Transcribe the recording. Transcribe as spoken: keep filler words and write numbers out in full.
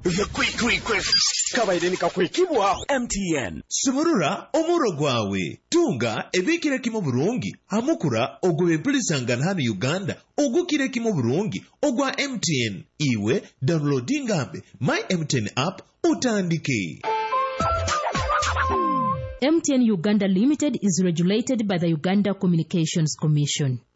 kabayirenika kwekibwaho M T N Sumurura omuro gwawe tunga ebikire kimo burungi amukura ogwe mpulisangana hano Uganda ogukire kimo burungi ogwa M T N iwe downloading app My M T N app utandike. M T N Uganda Limited is regulated by the Uganda Communications Commission.